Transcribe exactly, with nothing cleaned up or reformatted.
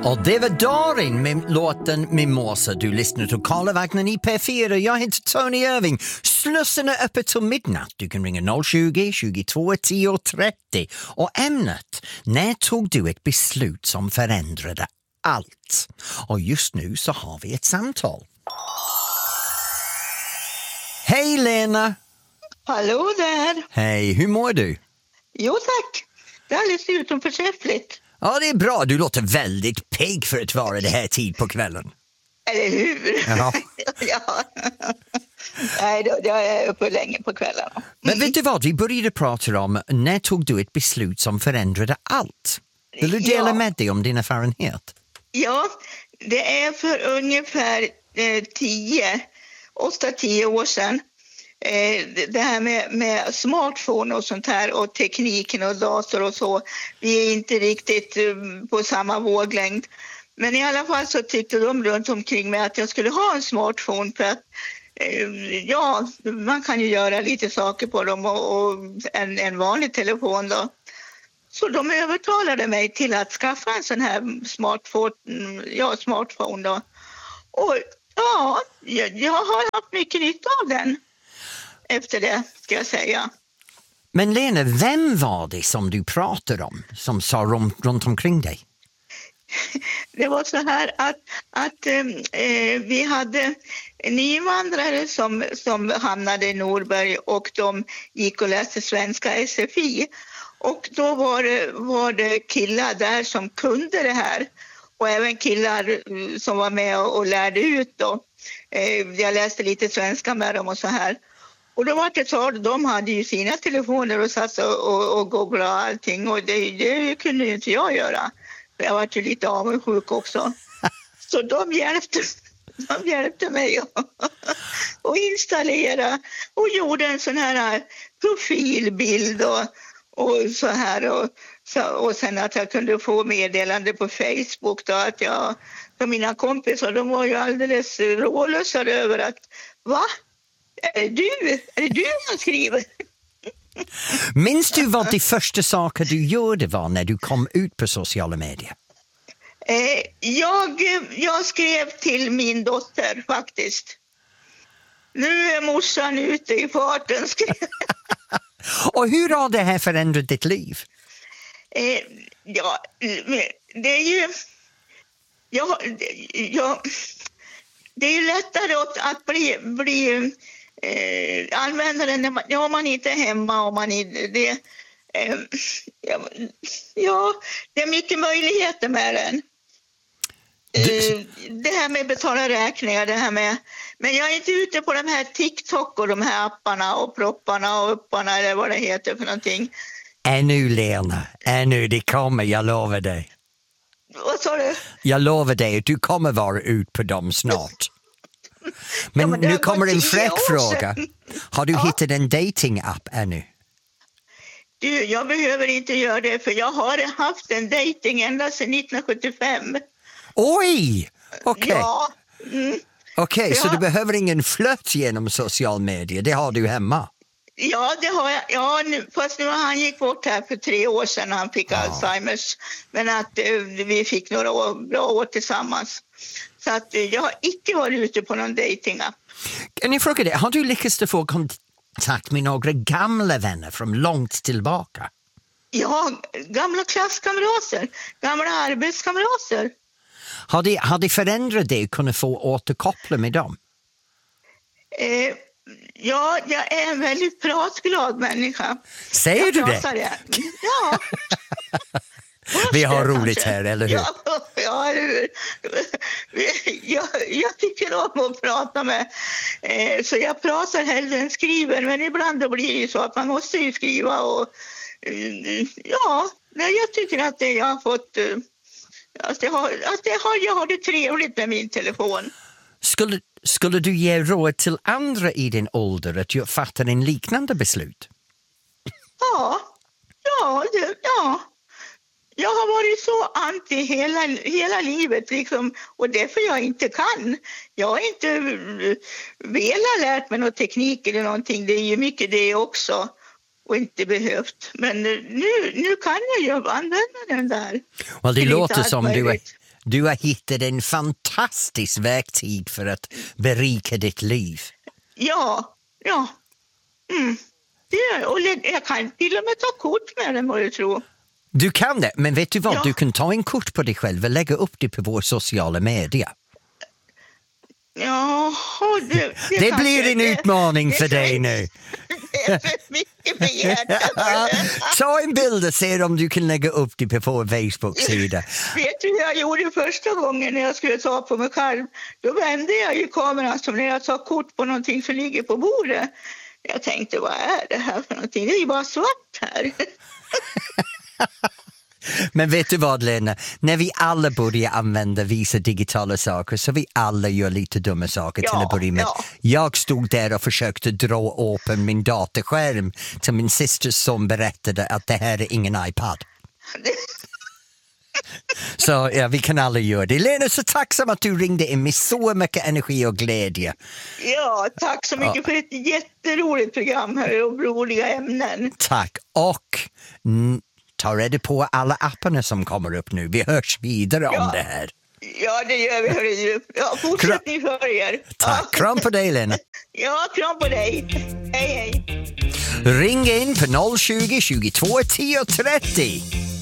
Och det var Darin med låten Mimosa. Du lyssnar till Karlavagnen i P fyra. Jag heter Tony Irving. Slussen är öppet till midnatt. Du kan ringa noll tjugo, tjugotvå, tio trettio. Och ämnet, när tog du ett beslut som förändrade allt? Och just nu så har vi ett samtal. Hej Lena! Hallå där! Hej, hur mår du? Jo tack, det är alldeles utomförträffligt. Ja, det är bra. Du låter väldigt pigg för att vara det här tid på kvällen. Eller hur? Ja. Ja. Nej, då, jag är uppe länge på kvällen. Men vet du vad? Vi började prata om när tog du ett beslut som förändrade allt? Vill du dela Ja. med dig om din erfarenhet? Ja, det är för ungefär eh, tio, åtta, tio år sedan. Eh, det här med, med smartphone och sånt här och tekniken och dator och så. Vi är inte riktigt eh, på samma våglängd. Men i alla fall så tyckte de runt omkring mig att jag skulle ha en smartphone för att eh, ja, man kan ju göra lite saker på dem och, och en, en vanlig telefon då. Så de övertalade mig till att skaffa en sån här smartphone, ja, smartphone då. Och ja, jag, jag har haft mycket nytta av den efter det, ska jag säga. Men Lena, vem var det som du pratade om som sa runt, runt omkring dig? Det var så här att, att eh, vi hade en invandrare som, som hamnade i Norberg och de gick och läste svenska S F I. Och då var det, var det killar där som kunde det här. Och även killar som var med och, och lärde ut då. Eh, jag läste lite svenska med dem och så här. Och då var det så att de hade ju sina telefoner och satt och, och, och googlade allting. Och det, det kunde ju inte jag göra. Jag var ju lite avundsjuk också. Så de hjälpte, de hjälpte mig att, att installera. Och gjorde en sån här profilbild och, och så här. Och, så, och sen att jag kunde få meddelande på Facebook då. Att jag, för mina kompisar, de var ju alldeles rålösa över att, va? Är det du? Är det du som skriver? Minns du vad de första saker du gjorde var när du kom ut på sociala medier? Eh, jag, jag skrev till min dotter faktiskt. Nu är morsan ute i farten. Och hur har det här förändrat ditt liv? Eh, ja, det är ju... Ja, ja, det är ju lättare att, att bli... bli Eh, användaren när man, ja, man inte är hemma och man är det, eh, ja, ja, det är mycket möjligheter med den. Eh, det här med betala räkningar, det här med, men jag är inte ute på de här TikTok och de här apparna och propparna och upparna eller vad det heter för någonting. Ännu Lena, ännu det kommer, jag lovar dig. Vad sa du? Jag lovar dig att du kommer vara ut på dem snart. Men, ja, men nu kommer en fräck fråga. Har du ja. hittat en dating-app ännu? Du, jag behöver inte göra det för jag har haft en dating ända sedan nittonhundrasjuttiofem. Oj! Okej, okay. Ja. Mm. okay, ja. Så du behöver ingen flört genom social media, det har du hemma? Ja, det har jag. Ja, nu, fast nu han gick bort här för tre år sedan han fick ja. Alzheimers. Men att eh, vi fick några år, bra år tillsammans. Så att jag har inte varit ute på någon datingapp. Kan jag fråga dig, har du lyckats få kontakt med några gamla vänner från långt tillbaka? Ja, gamla klasskamrater, gamla arbetskamrater. Har det, har det förändrat dig att kunna få återkoppla med dem? Eh, ja, jag är en väldigt pratglad människa. Säger jag du det? det? Ja. Vi har roligt här, eller hur? Ja, ja jag, jag tycker om att prata med. Eh, så jag pratar hellre än skriver. Men ibland då blir det ju så att man måste ju skriva. Och, eh, ja, jag tycker att det jag har fått... Eh, att jag har, att jag har, jag har det trevligt med min telefon. Skulle, skulle du ge råd till andra i din ålder att fatta en liknande beslut? Ja, ja, det, ja. Jag har varit så anti hela, hela livet liksom, och därför jag inte kan. Jag har inte velat lärt mig någon teknik eller någonting. Det är ju mycket det också och inte behövt. Men nu, nu kan jag ju använda den där. Well, det, låter som du är, Du har hittat en fantastisk verktyg för att berika ditt liv. Ja, ja. Mm. Det är, och jag kan till och med ta kort med den, vad du tror. Du kan det, men vet du vad? Ja. Du kan ta en kort på dig själv och lägga upp det på våra sociala medier. Ja, det, det, det kanske, blir en det, utmaning det, för det, dig nu. Det är för mycket begärt. Ta en bild och se om du kan lägga upp det på vår Facebook-sida. Vet du hur jag gjorde första gången när jag skulle ta på mig själv? Då vände jag ju kameran som när jag tar kort på någonting som ligger på bordet. Jag tänkte, vad är det här för någonting? Det är ju bara svart här. Men vet du vad, Lena? När vi alla börjar använda vissa digitala saker så vi alla gör lite dumma saker Ja, till att börja med. ja. Jag stod där och försökte dra öppen min datorskärm till min systers son berättade att det här är ingen iPad. Så ja, vi kan alla göra det. Lena, så tacksam att du ringde in med så mycket energi och glädje. Ja, tack så mycket Ja. för ett jätteroligt program här och roliga ämnen. Tack. Och mm, ta reda på alla apparna som kommer upp nu. Vi hörs vidare Ja. om det här. Ja, det gör vi. Hörru. Ja, fortsättning för er. Tack. Ja. Kram på dig, Lena. Ja, kram på dig. Hej, hej. Ring in på noll tjugo, tjugotvå, tio trettio.